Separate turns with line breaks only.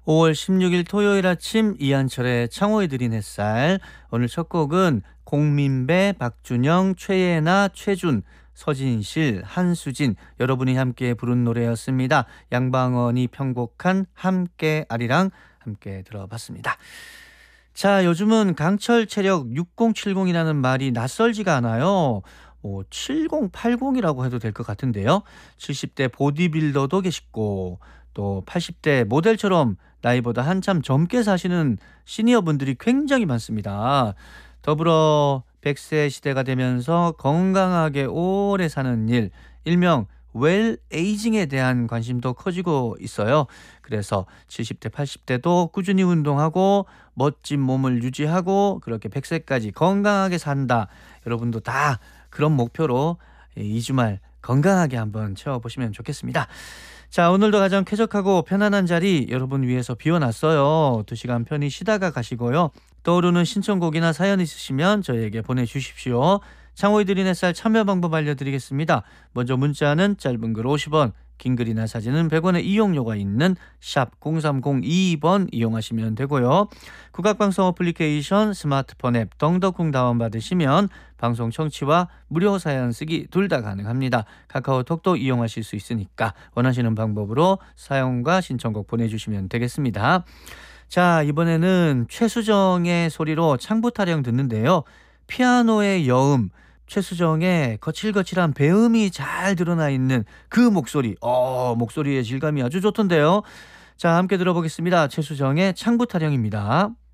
5월 16일 토요일 아침 이한철의 창호에 드린 햇살. 오늘 첫 곡은 공민배, 박준영, 최예나, 최준, 서진실, 한수진 여러분이 함께 부른 노래였습니다. 양방언이 편곡한 함께 아리랑 함께 들어봤습니다. 자, 요즘은 강철 체력 6070이라는 말이 낯설지가 않아요. 7080이라고 해도 될 것 같은데요. 70대 보디빌더도 계시고 또 80대 모델처럼 나이보다 한참 젊게 사시는 시니어분들이 굉장히 많습니다. 더불어 100세 시대가 되면서 건강하게 오래 사는 일, 일명 웰 에이징에 대한 관심도 커지고 있어요. 그래서 70대, 80대도 꾸준히 운동하고 멋진 몸을 유지하고 그렇게 100세까지 건강하게 산다. 여러분도 다 그런 목표로 2주말 건강하게 한번 채워보시면 좋겠습니다. 자, 오늘도 가장 쾌적하고 편안한 자리 여러분 위해서 비워놨어요. 2시간 편히 쉬다가 가시고요. 떠오르는 신청곡이나 사연 있으시면 저희에게 보내주십시오. 창호이 드린 햇살 참여 방법 알려드리겠습니다. 먼저 문자는 짧은 글 50원, 긴 글이나 사진은 100원의 이용료가 있는 샵 0302번 이용하시면 되고요. 국악방송 어플리케이션 스마트폰 앱 덩덕쿵 다운받으시면 방송 청취와 무료 사연 쓰기 둘 다 가능합니다. 카카오톡도 이용하실 수 있으니까 원하시는 방법으로 사연과 신청곡 보내주시면 되겠습니다. 자, 이번에는 최수정의 소리로 창부 타령 듣는데요. 피아노의 여음, 최수정의 거칠거칠한 배음이 잘 드러나 있는 그 목소리, 목소리의 질감이 아주 좋던데요. 자, 함께 들어보겠습니다. 최수정의 창부 타령입니다.